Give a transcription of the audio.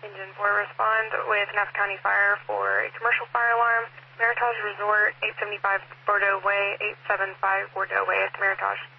Engine 4 respond with Napa County Fire for a commercial fire alarm. Meritage Resort, 875 Bordeaux Way, 875 Bordeaux Way at Meritage.